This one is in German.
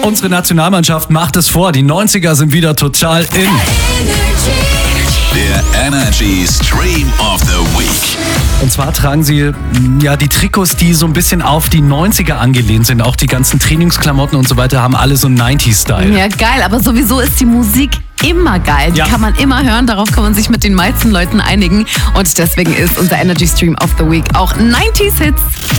Unsere Nationalmannschaft macht es vor. Die 90er sind wieder total in. Der Energy Stream of the Week. Und zwar tragen sie ja die Trikots, die so ein bisschen auf die 90er angelehnt sind. Auch die ganzen Trainingsklamotten und so weiter haben alle so einen 90s-Style. Ja, geil. Aber sowieso ist die Musik immer geil. Die kann man immer hören. Darauf kann man sich mit den meisten Leuten einigen. Und deswegen ist unser Energy Stream of the Week auch 90s Hits.